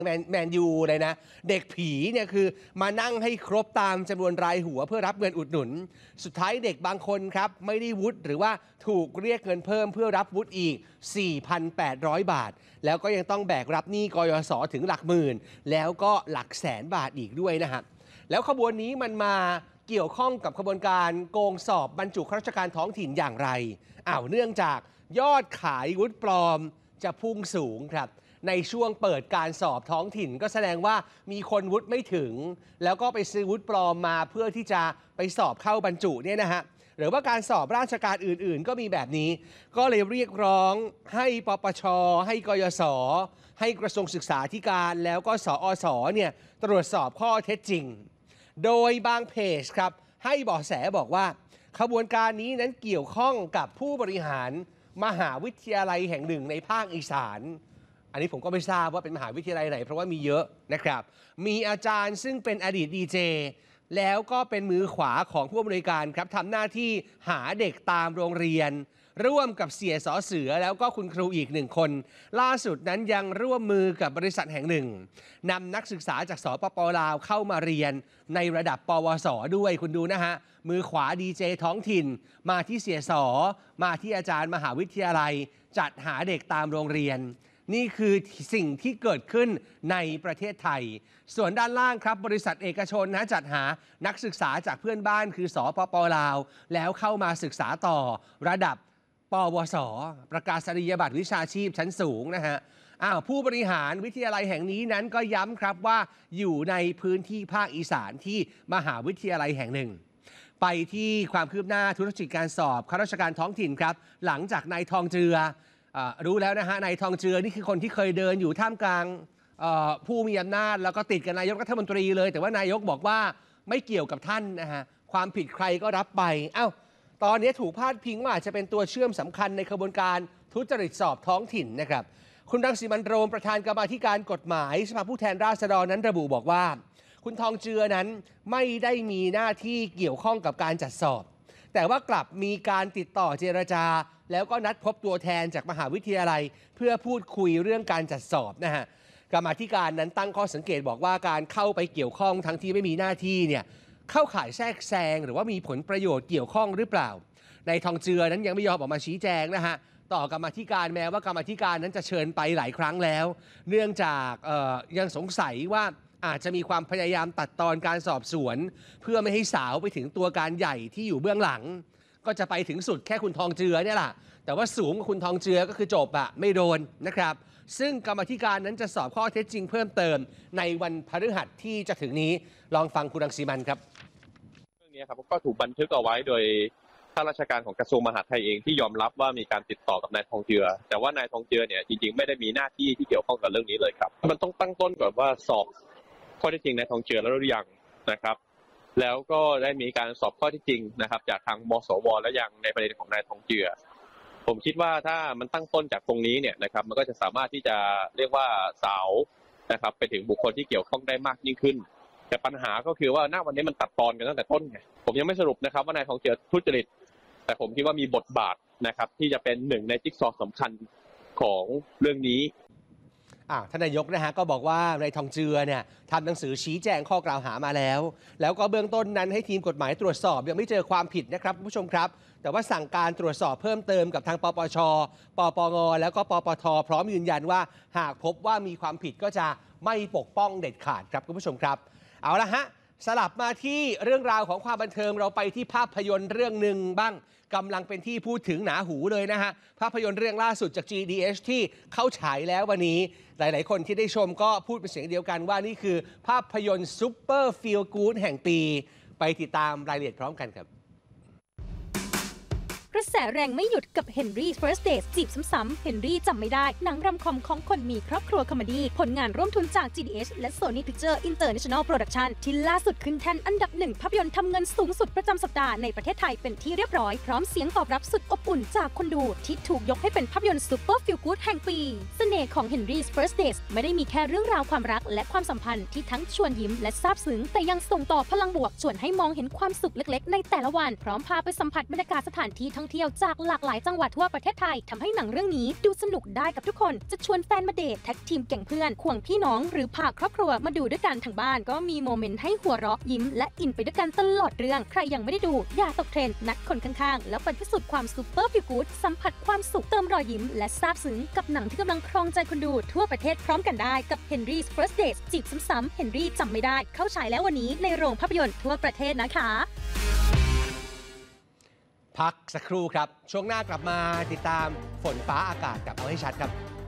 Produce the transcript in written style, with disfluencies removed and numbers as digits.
แมนยูเลยนะเด็กผีเนี่ยคือมานั่งให้ครบตามจำนวนรายหัวเพื่อรับเงินอุดหนุนสุดท้ายเด็กบางคนครับไม่ได้วุฒิหรือว่าถูกเรียกเงินเพิ่มเพื่อรับวุฒิอีก 4,800 บาทแล้วก็ยังต้องแบกรับหนี้กยศถึงหลักหมื่นแล้วก็หลักแสนบาทอีกด้วยนะฮะแล้วขบวนนี้มันมาเกี่ยวข้องกับขบวนการโกงสอบบรรจุข้าราชการท้องถิ่นอย่างไรเนื่องจากยอดขายวุฒิปลอมจะพุ่งสูงครับในช่วงเปิดการสอบท้องถิ่นก็แสดงว่ามีคนวุฒิไม่ถึงแล้วก็ไปซื้อวุฒิปลอมมาเพื่อที่จะไปสอบเข้าบรรจุเนี่ยนะฮะหรือว่าการสอบราชการอื่นๆก็มีแบบนี้ก็เลยเรียกร้องให้ปปช.ให้กยศ.ให้กระทรวงศึกษาธิการแล้วก็สอส.เนี่ยตรวจสอบข้อเท็จจริงโดยบางเพจครับให้เบาะแสบอกว่าขบวนการนี้นั้นเกี่ยวข้องกับผู้บริหารมหาวิทยาลัยแห่งหนึ่งในภาคอีสานอันนี้ผมก็ไม่ทราบว่าเป็นมหาวิทยาลัยไหนเพราะว่ามีเยอะนะครับมีอาจารย์ซึ่งเป็นอดีตดีเจแล้วก็เป็นมือขวาของผู้อำนวยการครับทำหน้าที่หาเด็กตามโรงเรียนร่วมกับเสียสอเสือแล้วก็คุณครูอีก1 คนล่าสุดนั้นยังร่วมมือกับบริษัทแห่งหนึ่งนำนักศึกษาจากสปป.ลาวเข้ามาเรียนในระดับปวส.ด้วยคุณดูนะฮะมือขวาดีเจท้องถิ่นมาที่เสียสอมาที่อาจารย์มหาวิทยาลัยจัดหาเด็กตามโรงเรียนนี่คือสิ่งที่เกิดขึ้นในประเทศไทยส่วนด้านล่างครับบริษัทเอกชนจัดหานักศึกษาจากเพื่อนบ้านคือสปป.ลาวแล้วเข้ามาศึกษาต่อระดับปวส.ประกาศนียบัตรวิชาชีพชั้นสูงนะฮะผู้บริหารวิทยาลัยแห่งนี้นั้นก็ย้ำครับว่าอยู่ในพื้นที่ภาคอีสานที่มหาวิทยาลัยแห่งหนึ่งไปที่ความคืบหน้าธุรกิจการสอบข้าราชการท้องถิ่นครับหลังจากนายทองเจือรู้แล้วนะฮะนายทองเจือนี่คือคนที่เคยเดินอยู่ท่ามกลางผู้มีอำนาจแล้วก็ติดกับนายกรัฐมนตรีเลยแต่ว่านายกบอกว่าไม่เกี่ยวกับท่านนะฮะความผิดใครก็รับไปตอนนี้ถูกพาดพิงว่าอาจจะเป็นตัวเชื่อมสำคัญในกระบวนการทุจริตสอบท้องถิ่นนะครับคุณรังสิมันต์โรมประธานกรรมาธิการกฎหมายสภาผู้แทนราษฎรนั้นระบุบอกว่าคุณทองเจือนั้นไม่ได้มีหน้าที่เกี่ยวข้องกับการจัดสอบแต่ว่ากลับมีการติดต่อเจรจาแล้วก็นัดพบตัวแทนจากมหาวิทยาลัยเพื่อพูดคุยเรื่องการจัดสอบนะฮะกรรมาธิการนั้นตั้งข้อสังเกตบอกว่าการเข้าไปเกี่ยวข้องทั้งที่ไม่มีหน้าที่เนี่ยเข้าข่ายแทรกแซงหรือว่ามีผลประโยชน์เกี่ยวข้องหรือเปล่านายทองเจือนั้นยังไม่ยอมออกมาชี้แจงนะฮะต่อกรรมาธิการแม้ว่ากรรมาธิการนั้นจะเชิญไปหลายครั้งแล้วเนื่องจากยังสงสัยว่าอาจจะมีความพยายามตัดตอนการสอบสวนเพื่อไม่ให้สาวไปถึงตัวการใหญ่ที่อยู่เบื้องหลังก็จะไปถึงสุดแค่คุณทองเจือเนี่ยแหละแต่ว่าสูงกว่าคุณทองเจือก็คือจบไม่โดนนะครับซึ่งกรรมาธิการนั้นจะสอบข้อเท็จจริงเพิ่มเติมในวันพฤหัสที่จะถึงนี้ลองฟังคุณรังสีมันครับเรื่องนี้ครับก็ถูกบันทึกเอาไว้โดยข้าราชการของกระทรวงมหาดไทยเองที่ยอมรับว่ามีการติดต่อกับนายทองเจือแต่ว่านายทองเจือเนี่ยจริงๆไม่ได้มีหน้าที่ที่เกี่ยวข้องกับเรื่องนี้เลยครับมันต้องตั้งต้นก่อนว่าสอบข้อเท็จจริงนายทองเจือแล้วหรือยังนะครับแล้วก็ได้มีการสอบข้อเท็จจริงนะครับจากทางมสวและยังในประเด็นของนายทองเจือผมคิดว่าถ้ามันตั้งต้นจากตรงนี้เนี่ยนะครับมันก็จะสามารถที่จะเรียกว่าสาวนะครับไปถึงบุคคลที่เกี่ยวข้องได้มากยิ่งขึ้นแต่ปัญหาก็คือว่าณวันนี้มันตัดตอนกันตั้งแต่ต้นไงผมยังไม่สรุปนะครับว่านายทองเจือทุจริตแต่ผมคิดว่ามีบทบาทนะครับที่จะเป็นหนึ่งในจิ๊กซอว์สำคัญของเรื่องนี้ท่านนายกนะฮะก็บอกว่านายทองเจือเนี่ยทำหนังสือชี้แจงข้อกล่าวหามาแล้วก็เบื้องต้นนั้นให้ทีมกฎหมายตรวจสอบยังไม่เจอความผิดนะครับผู้ชมครับแต่ว่าสั่งการตรวจสอบเพิ่มเติมกับทางปปช.ปปง.แล้วก็ปปท.พร้อมยืนยันว่าหากพบว่ามีความผิดก็จะไม่ปกป้องเด็ดขาดครับคุณผู้ชมครับเอาละฮะสลับมาที่เรื่องราวของความบันเทิงเราไปที่ภาพยนตร์เรื่องหนึ่งบ้างกำลังเป็นที่พูดถึงหนาหูเลยนะฮะภาพยนตร์เรื่องล่าสุดจาก GDH ที่เข้าฉายแล้ววันนี้หลายๆคนที่ได้ชมก็พูดเป็นเสียงเดียวกันว่านี่คือภาพยนตร์ซุปเปอร์ฟีลกู๊ดแห่งปีไปติดตามรายละเอียดพร้อมกันครับกระแสแรงไม่หยุดกับ Henry First Dates จีบซ้ำๆ Henry จำไม่ได้หนังรำคอมของคนมีครอบครัวคอมเมดี้ผลงานร่วมทุนจาก GDH และ Sony Picture International Production ที่ล่าสุดขึ้นแท่นอันดับ1ภาพยนตร์ทำเงินสูงสุดประจำสัปดาห์ในประเทศไทยเป็นที่เรียบร้อยพร้อมเสียงตอบรับสุดอบอุ่นจากคนดูที่ถูกยกให้เป็นภาพยนตร์ Super Feel Good แห่งปีเสน่ห์ของ Henry First Dates ไม่ได้มีแค่เรื่องราวความรักและความสัมพันธ์ที่ทั้งชวนยิ้มและซาบซึ้งแต่ยังส่งต่อพลังบวกชวนให้มองเห็นความสุขเล็กๆในแต่ละวันพร้อมพาไปสัมผัสบรรยากาศสถานที่ท่องท่องเที่ยวจากหลากหลายจังหวัดทั่วประเทศไทยทำให้หนังเรื่องนี้ดูสนุกได้กับทุกคนจะชวนแฟนมาเดทแท็กทีมแก่งเพื่อนควงพี่น้องหรือพาครอบครัวมาดูด้วยกันทางบ้านก็มีโมเมนต์ให้หัวเราะยิ้มและอินไปด้วยกันตลอดเรื่องใครยังไม่ได้ดูอย่าตกเทรนด์นัดคนข้างๆแล้วไปพิสูจน์ความซูเปอร์ฟีลกู๊ดสัมผัสความสุขเติมรอยยิ้มและซาบซึ้งกับหนังที่กำลังครองใจคนดูทั่วประเทศพร้อมกันได้กับ Henry's First Dates จีบซ้ำๆ Henry จำไม่ได้เข้าฉายแล้ววันนี้ในโรงภาพยนตร์ทั่วประเทศนะคะพักสักครู่ครับช่วงหน้ากลับมาติดตามฝนฟ้าอากาศกับเอาให้ชัดครับ